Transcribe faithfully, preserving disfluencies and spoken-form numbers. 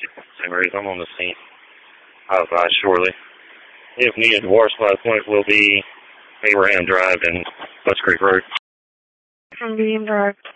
Same reason I'm on the scene. I'll advise shortly. If needed, water supply point will be Abraham Drive and Butts Creek Road. Abraham Drive.